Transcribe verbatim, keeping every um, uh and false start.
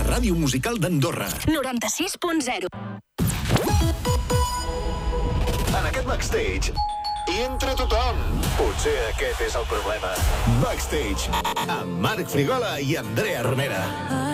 ràdio musical d'Andorra. noranta-sis punt zero. En aquest backstage hi entra tothom. Potser aquest és el problema. Backstage, amb Marc Frigola i Andrea Romera.